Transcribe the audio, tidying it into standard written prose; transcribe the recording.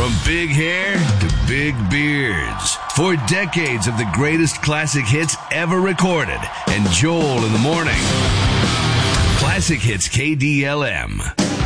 From big hair to big beards. 4 decades of the greatest classic hits ever recorded. And Joel in the morning. Classic Hits KDLM.